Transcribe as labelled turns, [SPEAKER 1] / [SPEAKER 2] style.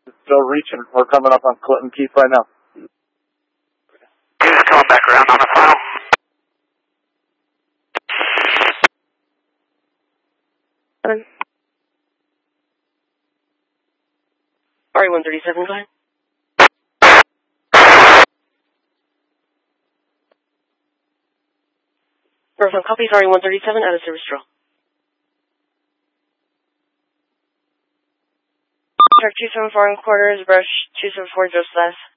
[SPEAKER 1] Still reaching. We're coming up on Clinton Keith right now.
[SPEAKER 2] He's coming back around on the final.
[SPEAKER 3] RE-137, go ahead. Perfect. Copies RE-137 out of service draw. Track 274 in quarters, brush 274 just less.